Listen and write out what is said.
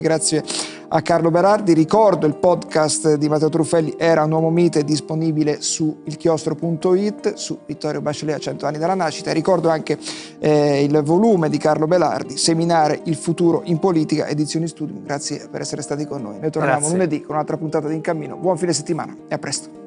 Grazie a Carlo Berardi. Ricordo il podcast di Matteo Truffelli Era un uomo mite, disponibile su ilchiostro.it, su Vittorio Bachelet a 100 anni dalla nascita. Ricordo anche il volume di Carlo Berardi, Seminare il futuro in politica, edizioni Studium. Grazie per essere stati con noi. Noi torniamo lunedì con un'altra puntata di In Cammino. Buon fine settimana e a presto.